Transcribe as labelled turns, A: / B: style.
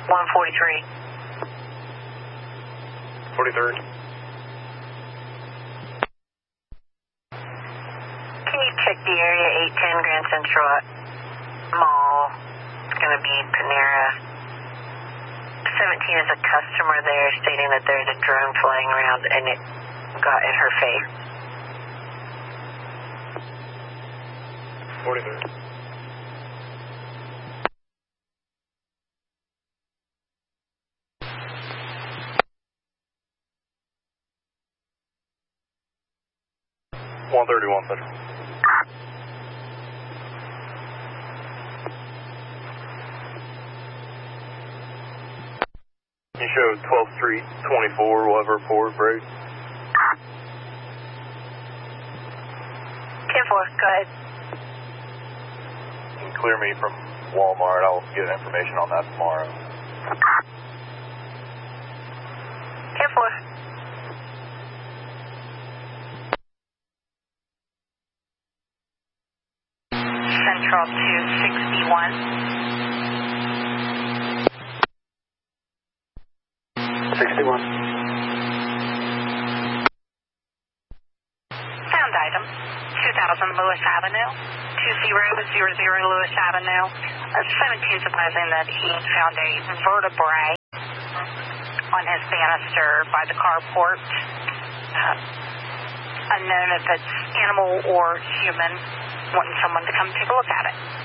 A: 143.
B: 43rd.
A: Can you check the area 810 Grand Central Mall? It's going to be Panera. 17 is a customer there stating that there's a drone flying around and it got in her face.
B: 43rd. $131 Central. You showed 12th Street, 24, we'll have a report, break.
A: 10-4, go ahead.
B: You can clear me from Walmart, I'll get information on that tomorrow.
A: 10-4. Central 261.
B: 61.
A: Found item, 2000 Lewis Avenue, 2000 Lewis Avenue. 17 advising that he found a vertebrae on his banister by the carport. Unknown if it's animal or human. Wanting someone to come take a look at it.